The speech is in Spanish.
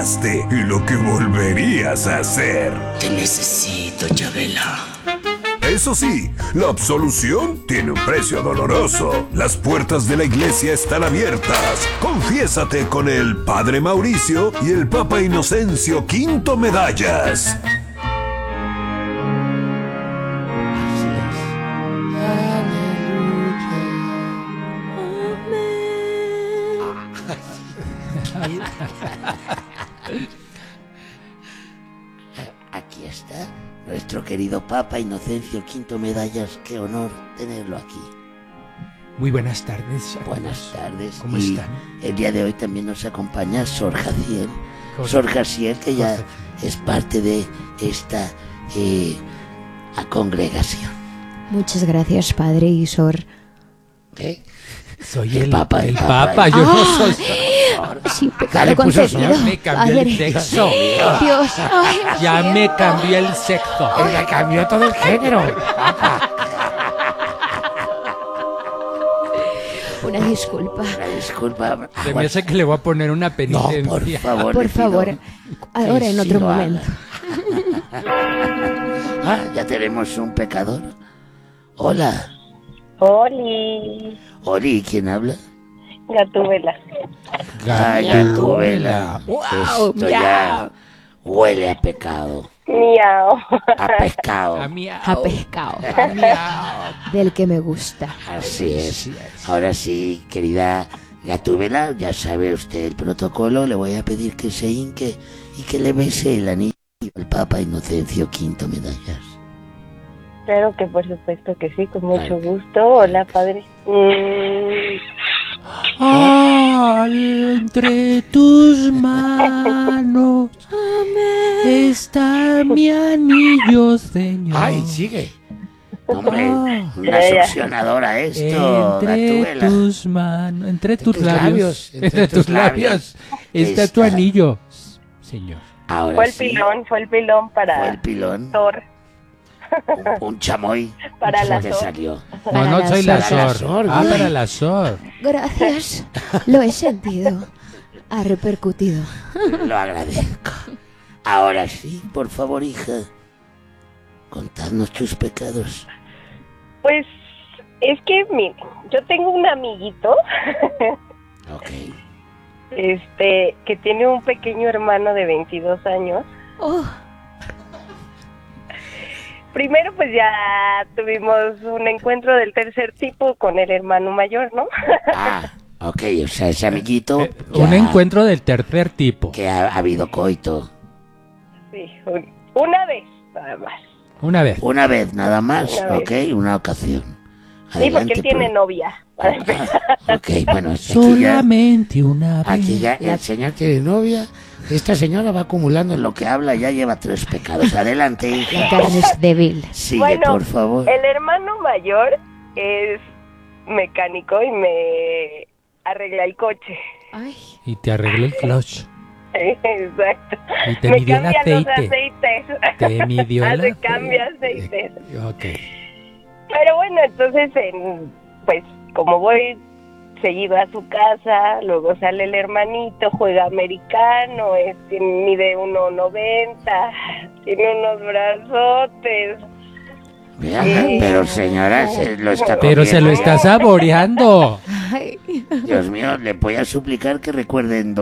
y lo que volverías a hacer. Te necesito, Chabela. Eso sí, la absolución tiene un precio doloroso. Las puertas de la iglesia están abiertas. Confiésate con el Padre Mauricio y el Papa Inocencio V Medallas. Aquí está nuestro querido Papa Inocencio V Medallas. Qué honor tenerlo aquí. Muy buenas tardes. Buenas tardes. ¿Cómo y están? el día de hoy también nos acompaña Sor Jaciel. Sor Jaciel, que ya es parte de esta congregación. Muchas gracias, Padre y Sor. ¿Qué? Soy El Papa, el Papa. Yo no soy. Sin Ya pecado le puso concebido. Ya me cambió el sexo. Dios, ay, Ya me cambió el sexo. Le cambió todo el género. una disculpa. Una disculpa. Se me hace que le voy a poner una No, penitencia. por favor. Por le pido favor, ahora que en sí otro lo haga. momento. Ya tenemos un pecador. Hola. Oli, Oli, ¿quién habla? Gatúbela. Ay, Gatúbela. Wow, Esto ya huele a pecado. Miau. A pescado. A mí, A pescado. miau. Del que me gusta. Así es. Ahora sí, querida Gatúbela, ya sabe usted el protocolo. Le voy a pedir que se hinque y que le bese el anillo al Papa Inocencio V Medallas. Claro que por supuesto que sí, con mucho Claro. gusto. Hola, padre. Entre tus manos está mi anillo, Señor. ¡Ay, sigue! Hombre, Ah. una succionadora esto, Entre Gatúbela. tus manos, entre tus tus labios, labios, entre tus labios está tu está. anillo, Señor. Ahora Fue el sí, pilón fue para el pilón, Thor. un chamoy Para la que Sor. salió. No, Para no la soy la Sor. Para la Sor. Sor, Ah, güey. para la Sor. Gracias. Lo he sentido. Ha repercutido. Lo agradezco. Ahora sí, por favor, hija, contadnos tus pecados. Pues es que, mire, yo tengo un amiguito Ok. que tiene un pequeño hermano de 22 años. Oh, Primero, pues ya tuvimos un encuentro del tercer tipo con el hermano mayor, ¿no? Ok, o sea, ese amiguito Un ya encuentro del tercer tipo. que ha habido coito. Sí, una vez, nada más. Una vez. Una vez nada más, Una vez. ok, una ocasión. Sí, porque él tiene por- novia. para empezar. Ok, bueno, aquí ya, Solamente una vez. aquí ya el señor tiene novia. Esta señora va acumulando en lo que habla, ya lleva 3 pecados. Adelante, la hija. carne es débil. Sigue, Bueno, por favor. El hermano mayor es mecánico y me arregla el coche. Ay, Y te arregló el clutch. Exacto. Y te Me midió el cambia los aceite. aceites. Te midió el Hace aceite. cambia aceites. Ok. Pero bueno, entonces, pues como voy seguido a su casa, luego sale el hermanito, juega americano, mide 1.90, tiene unos brazotes. Vea, pero señora, se lo está Pero se lo comiendo. está saboreando. ay. Dios mío, le voy a suplicar que recuerden